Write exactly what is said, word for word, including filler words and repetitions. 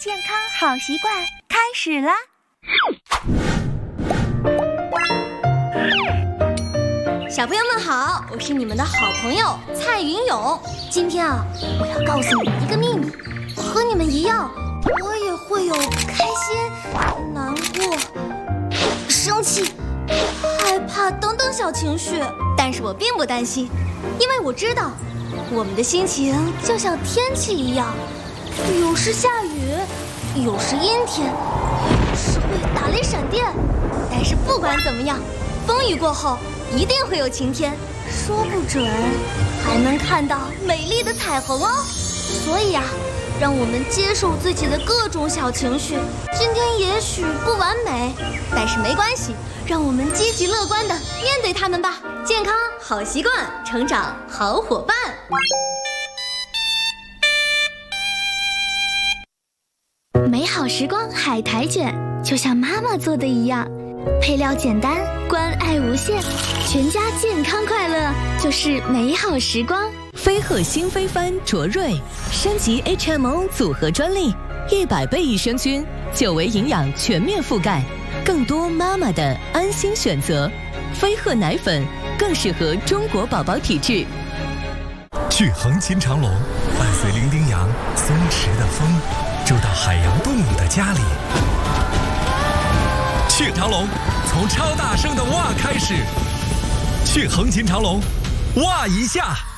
健康好习惯开始啦！ 小朋友们好，我是你们的好朋友蔡云勇。今天啊，我要告诉你们一个秘密，和你们一样，我也会有开心、难过、生气、害怕等等小情绪，但是我并不担心，因为我知道，我们的心情就像天气一样，有时下雨，有时阴天，有时会打雷闪电，但是不管怎么样，风雨过后一定会有晴天，说不准还能看到美丽的彩虹哦。所以啊，让我们接受自己的各种小情绪，今天也许不完美，但是没关系，让我们积极乐观地面对它们吧。健康好习惯，成长好伙伴。 美好时光海苔卷就像妈妈做的一样，配料简单，关爱无限，全家健康快乐就是美好时光。 飞鹤新飞帆卓瑞升级 H M O 组合专利，一百倍益生菌，久维营养全面覆盖，更多妈妈的安心选择。飞鹤奶粉更适合中国宝宝体质。 去横琴长隆，伴随伶仃羊松弛的风，住到海洋动物的家里。去长隆，从超大声的哇开始。去横琴长隆，哇一下。